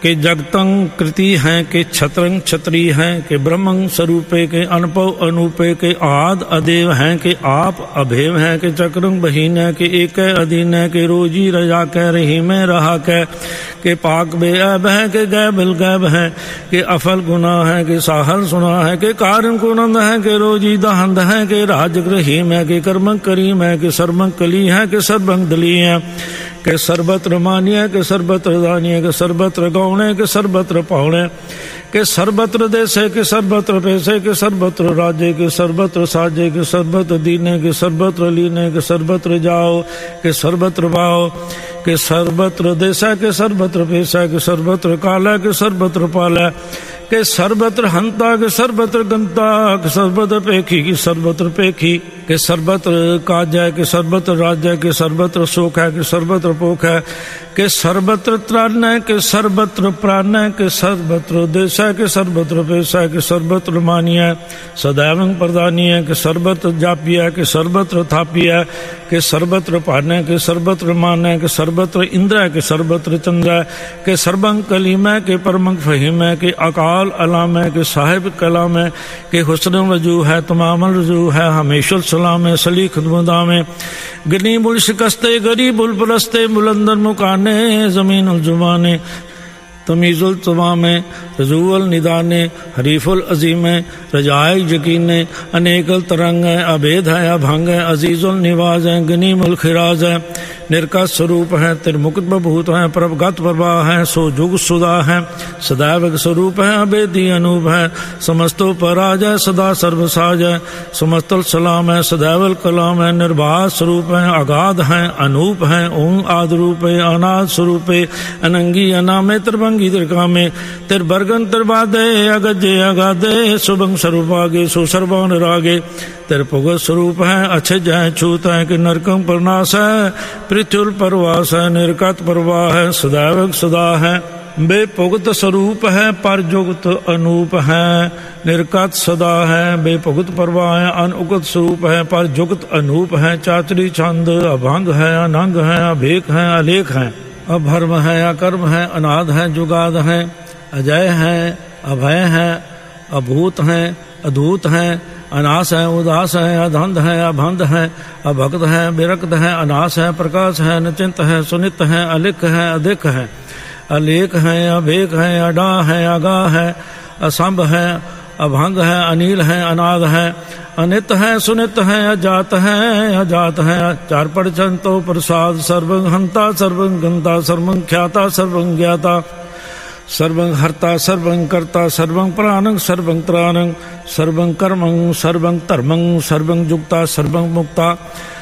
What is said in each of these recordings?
के जगतं कृति हैं, के छत्रं क्षत्रि हैं, के ब्रह्मं स्वरूपे, के अनपव अनूपे, के आद अदेव हैं, के आप अभेव हैं, के चक्रं बहीन है, के एक अधीन है, के रोजी रजा कै रही में रहा कै, के पाक बे अब है, के गै बिल गैब है, के अफल गुना है, के साहल सुना है, के कारण कुनंद है, के रोजी दहंद है, के राजग्रहीम है, के कर्मं करीम है, के सर्वं कली है, के सर्वं दली है, के सर्वत्र मानिय, के सर्वत्र दानिय, के सर्वत्र गौणे, के सर्वत्र पावणे, के सर्वत्र देशे, के सर्वत्र पैसे, के सर्वत्र राज्य, के सर्वत्र साजे, के सर्वत्र दीने, के सर्वत्र लीने, के सर्वत्र जाओ, के सर्वत्र भाओ, के सर्वत्र देशा, के सर्वत्र पैसा, के सर्वत्र काला, के सर्वत्र पाला, के सर्वत्र हंता, के सर्वत्र गंता, के सर्वत्र पेखी, के सर्वत्र पेखी, के सर्वत्र काज है, के सर्वत्र राज्य है, के सर्वत्र शोक है, के सर्वत्र पोख है, के सर्वत्र त्राण है, के सर्वत्र प्राण है, के सर्वत्र देश है, के सर्वत्र पैसा है, के सर्वत्र मानी है, सदैव प्रदानी है, के सर्वत्र जापी है, के सर्वत्र थापी है, के सर्वत्र पान है, के सर्वत्र मान है, के सर्वत्र इंद्र है, के सर्वत्र चंद्र है, के सर्वं कलीम है, के परमं फहीम है, के अकाल अलाम है, के साहिब कलाम है, के हुस्न वजू है, तमाम रजू है, हमेशा सलाम है, सली खुदमुदा में गनी बुल शिकस्ते गरीब उल परस्ते बुलंदर मुकाने जमीन उल जुबाने तमीज़ुल तमामे रजूअल निदाने हरीफुल अजीमे रजाए यकीने अनेकल तरंग है, अभेद है, अभंग है, अजीज़ुल निवाज है, गनीमुल खिराज है, निर्का स्वरूप है, तिरमुक्त बभूत है, प्रभगत प्रभा है, सो जुग सुदा है, सदैव स्वरूप है, अभेदी अनूप है, समस्तो पराज है, सदा सर्वसाज है, समस्तल सलाम है, सदैवल कलाम है, निर्बाध स्वरूप है, अगाध है, अनूप है, ओं आद रूप है, अनाद स्वरूप है, अनंगी अनामे त्रिभंगी त्रिकामे तिरबर्गन तिरबादे अगजे अगाधे शुभं स्वरूपागे सुसर्वान रागे तिरपुगत स्वरूप है, अच्छे जय छूत है, कि नरकं प्रनाश है, पृथ्वी परवास है, निर्कत प्रवाह है, सदैव सदा है, बेपुगत स्वरूप है, परजुगत अनूप है, निर्कत सदा है, बेपुगत प्रवाह है, अनुगत स्वरूप है, परजुगत अनूप है, चातरी छंद अभंग है, अनंग है, अभेक है, अलेख है, अभर्म है, अकर्म है, अनाद है, जुगाद है, अजय है, अभय है, अभूत है, अधूत है, अनास है, उदास है, अधंध है, अभंध है, अभक्त है, विरक्त है, अनास है, प्रकाश है, निचिंत है, सुनित है, अलिख है, अधिक है, अलेख है, अभेक है, अडा है, अगा है, असंभ है, अभंग है, अनिल है, अनाद है, अनित है, सुनित है, अजात है, अजात है, चार परचंतो प्रसाद सर्वं हंता सर्वं गंता सर्वं ख्याता सर्वं ज्ञाता सर्वं हर्ता सर्वं कर्ता सर्वं प्राणं सर्वं त्राणं सर्वं कर्मं सर्वं धर्मं सर्वं जुक्ता सर्वं मुक्ता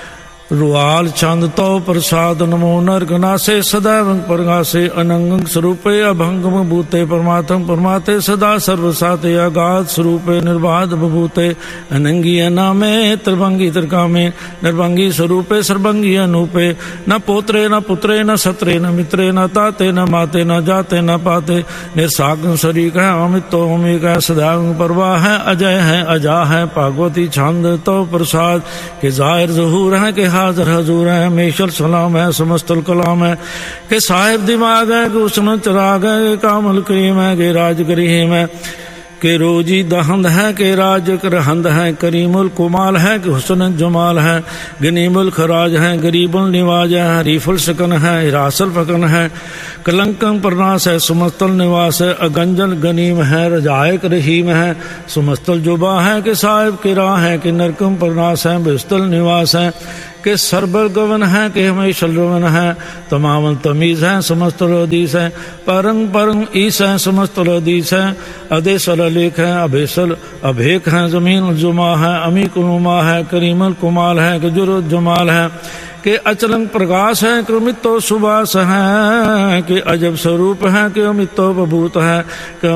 रुआल चांद तो प्रसाद नमो नरगनासे सदैव परगासे अनंग स्वरूपे अभंगम भूते परमात्म परमाते सदा सर्वसाते अगाध स्वरूपे निर्बाध बभूते अनंगी अनामे त्रिभंगी त्रिकामे निर्भंगी स्वरूपे सर्वंगी अनूपे न पोत्रे न पुत्रे न सत्रे न मित्रे न ताते न माते न जाते न पाते निर्साग शरीक है अमितो अमिक है सदैव परवाह है अजय है अजा है भागवती छंद तो प्रसाद के जाहिर ज़हूर है के हाज़िर हजूर है हमेशा सलाम है समस्तल कलाम है के साहिब दिमाग है के उसने चिराग है के कामल करीम है के राज करीम है के रोजी दहंद है के राज करहंद है करीमुल कुमाल है कि हुस्न जमाल है गनीमुल खराज है गरीबुल निवाज है हरीफुल सकन है हिरासल फकन है कलंकं प्रनाश है सुमस्तल निवास है अगंजल गनीम है रजायक रहीम है सुमस्तल जुबा है कि साहिब की राह है कि नरकम प्रनाश है बेस्तल निवास है के सरबर गवन है कि हमेशा रवन है तमाम तमीज़ है समस्त हदीस है परंग परंग ईस है समस्त हदीस है अदेसल अलेख है अभेसल अभेक है ज़मीन जुमा है अमीक नुमा है करीमल कुमाल है कि जुरुद जमाल है कि अचलंग प्रकाश है कि अमितो सुबास है कि अजब स्वरूप है कि अमितो बभूत है कि